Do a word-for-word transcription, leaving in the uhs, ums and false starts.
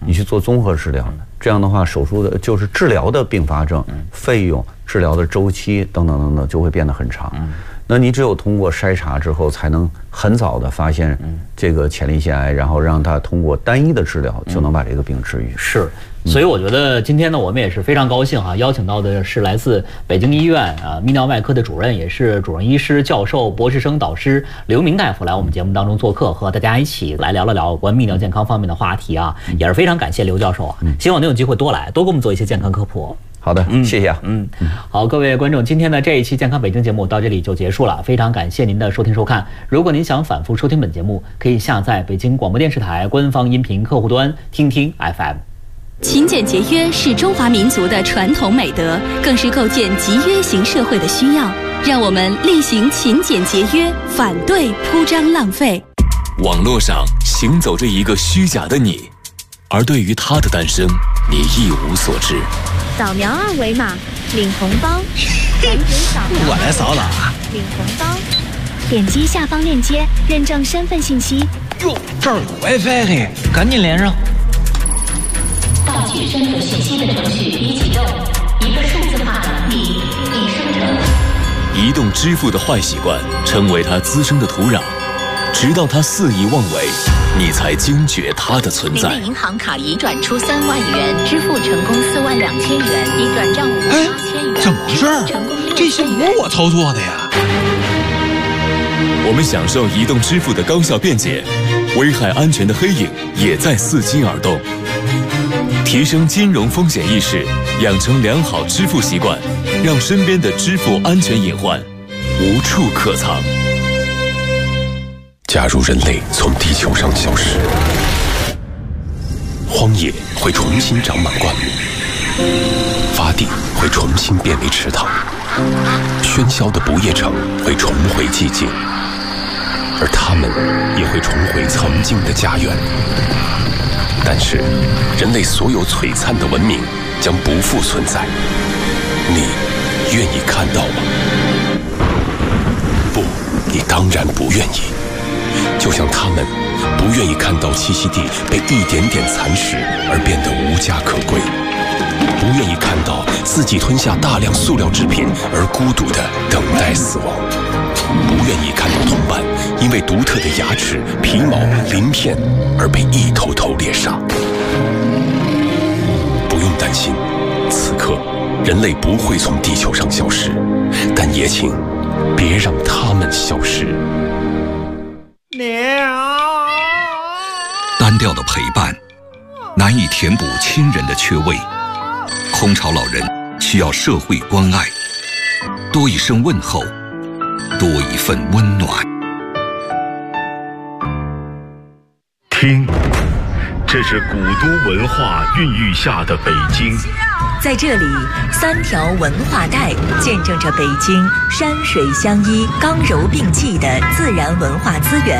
你去做综合治疗，这样的话手术的就是治疗的并发症、费用、治疗的周期等等等等就会变得很长。那你只有通过筛查之后，才能很早的发现这个前列腺癌，然后让它通过单一的治疗就能把这个病治愈。 是。所以我觉得今天呢，我们也是非常高兴哈、啊，邀请到的是来自北京医院啊泌尿外科的主任，也是主任医师、教授、博士生导师刘明大夫来我们节目当中做客，和大家一起来聊了聊有关泌尿健康方面的话题啊，也是非常感谢刘教授啊，希望能有机会多来，多给我们做一些健康科普。 好的，嗯，谢谢啊， 嗯，好，各位观众，今天的这一期健康北京节目到这里就结束了，非常感谢您的收听收看。如果您想反复收听本节目，可以下载北京广播电视台官方音频客户端听听 F M。 勤俭节约是中华民族的传统美德，更是构建集约型社会的需要。让我们力行勤俭节约，反对铺张浪费。 网络上行走着一个虚假的你，而对于他的诞生，你一无所知。 扫描二维码领红包，赶紧扫描我来扫了， 领红包。点击下方链接，认证身份信息。 哟，这儿有 WiFi 嘿，赶紧连上。 盗取身份信息的程序已启动，一个数字化的你已生成。 移动支付的坏习惯成为他滋生的土壤，直到他肆意妄为，你才惊觉他的存在。 您的银行卡已转出三万元，支付成功四万两千元，已转账五万八千元。 怎么回事？这些不是我操作的呀！ 我们享受移动支付的高效便捷，危害安全的黑影也在伺机而动。提升金融风险意识，养成良好支付习惯，让身边的支付安全隐患无处可藏。 假如人类从地球上消失，荒野会重新长满灌木，洼地会重新变为池塘，喧嚣的不夜城会重回寂静，而他们也会重回曾经的家园。但是，人类所有璀璨的文明将不复存在，你愿意看到吗？不，你当然不愿意。就像他们不愿意看到栖息地被一点点蚕食而变得无家可归，不愿意看到自己吞下大量塑料制品而孤独地等待死亡，不愿意看到同伴因为独特的牙齿、皮毛、鳞片而被一头头猎杀。不用担心，此刻人类不会从地球上消失，但也请别让他们消失。 单调的陪伴难以填补亲人的缺位，空巢老人需要社会关爱，多一声问候，多一份温暖。 听，这是古都文化孕育下的北京。 在这里，三条文化带见证着北京山水相依、刚柔并济的自然文化资源。